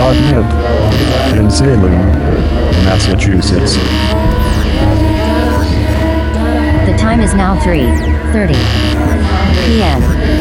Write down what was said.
Dartmouth in Salem, Massachusetts. The time is now 3:30 p.m.